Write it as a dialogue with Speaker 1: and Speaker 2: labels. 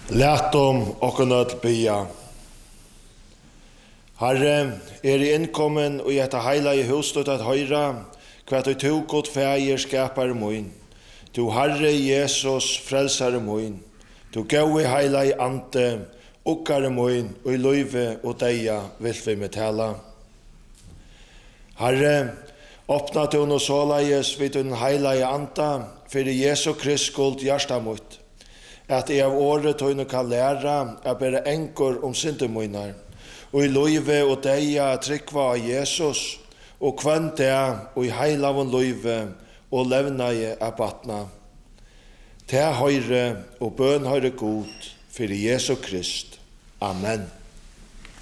Speaker 1: Lætum okkur öll bia. Herre, I innkommen og etta heila I husstøtt at høyra, hva du tog godt fægir skapar moin. Du Herre Jesus frelsare moin. Du gau heila I ante, okkare moin, og I løyve og deia vil vi med tala. Herre, åpna du no såleis vid den heila I anta, fyrir Jesu Krist skuld hjärsta mot. At I av året tøyne kan læra at bære enkor syndemoinar, og I løyve og deia trykva av Jesus, og kvann det og I heilavon løyve og levnaie av batna. Te høyre og bøn høyre god fyrir Jesu Krist. Amen.